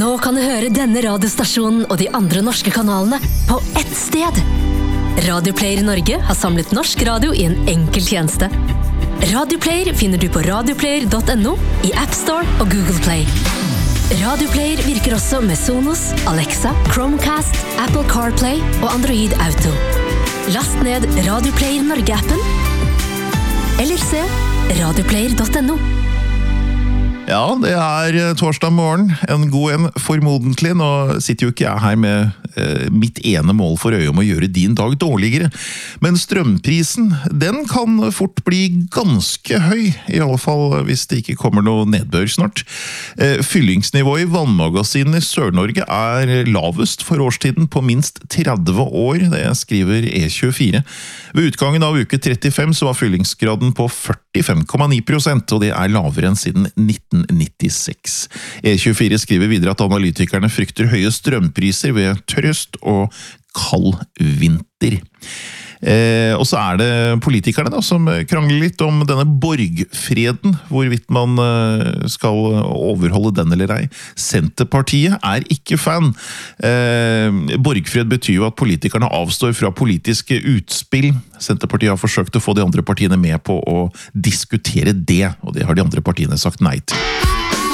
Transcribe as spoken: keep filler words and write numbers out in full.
Nå kan du høre denne radiostasjonen og de andre norske kanalene på ett sted. Radioplayer Norge har samlet norsk radio i en enkel tjeneste. Radioplayer finner du på radioplayer punktum no, i App Store og Google Play. Radioplayer virker også med Sonos, Alexa, Chromecast, Apple CarPlay og Android Auto. Last ned Radioplayer Norge-appen, eller se radioplayer punktum no. Ja, det er torsdag morgen, en god en formodentlig. Nå sitter jo ikke jeg her med eh, mitt ene mål for øye om å gjøre din dag dårligere. Men strømprisen, den kan fort bli ganske høy, i alle fall hvis det ikke kommer noe nedbør snart. Eh, fyllingsnivået i vannmagasinene i Sør-Norge er lavest for årstiden på minst tretti år, det skriver E tjuefire. Ved utgangen av uke trettifem så var fyllingsgraden på førtifem komma ni prosent, og det er lavere enn siden nitten nittiseks. E tjuefire skriver videre at analytikerne frykter høye strømpriser ved tørrest og kald vinter. Eh, og så er det politikerne da, som krangler litt om denne borgfreden, hvorvidt man eh, skal overholde den eller ei. Senterpartiet er ikke fan. Eh, borgfred betyr jo at politikerne avstår fra politiske utspill. Senterpartiet har forsøkt å få de andre partiene med på å diskutere det, og det har de andre partiene sagt nei til.